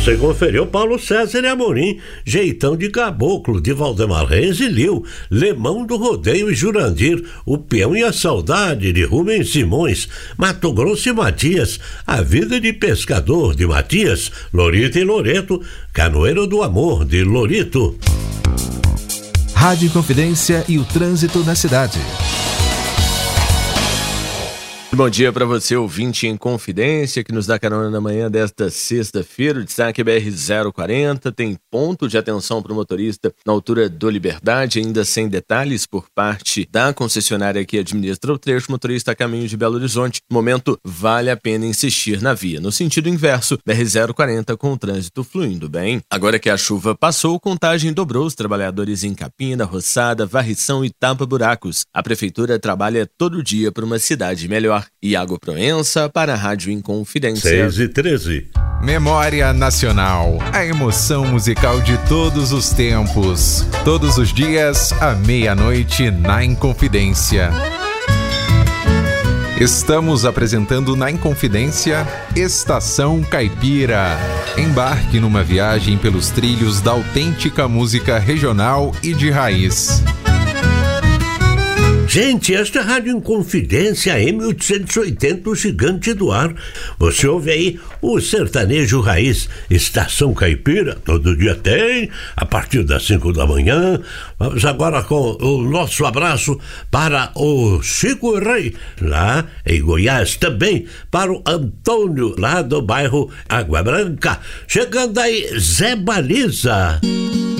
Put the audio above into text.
Você conferiu Paulo César e Amorim, Jeitão de Caboclo, de Valdemar Reis e Lil, Lemão do Rodeio e Jurandir, O Peão e a Saudade, de Rubens Simões, Mato Grosso e Matias, A Vida de Pescador, de Matias, Lorita e Loreto, Canoeiro do Amor, de Lorito. Rádio Inconfidência e o trânsito na cidade. Bom dia para você, ouvinte em Confidência, que nos dá carona na manhã desta sexta-feira. O destaque BR-040 tem ponto de atenção para o motorista na altura do Liberdade, ainda sem detalhes por parte da concessionária que administra o trecho. Motorista a caminho de Belo Horizonte. No momento, vale a pena insistir na via. No sentido inverso, BR-040 com o trânsito fluindo bem. Agora que a chuva passou, Contagem dobrou os trabalhadores em Capina, Roçada, Varrição e Tapa-Buracos. A prefeitura trabalha todo dia por uma cidade melhor. Iago Proença para a Rádio Inconfidência. 6h13. Memória Nacional, a emoção musical de todos os tempos. Todos os dias, à meia-noite, na Inconfidência. Estamos apresentando na Inconfidência Estação Caipira. Embarque numa viagem pelos trilhos da autêntica música regional e de raiz. Gente, esta é a Rádio Inconfidência M880, o gigante do ar. Você ouve aí o sertanejo raiz, Estação Caipira, todo dia tem, a partir das 5 da manhã. Vamos agora com o nosso abraço para o Chico Rei, lá em Goiás, também para o Antônio, lá do bairro Água Branca. Chegando aí, Zé Baliza.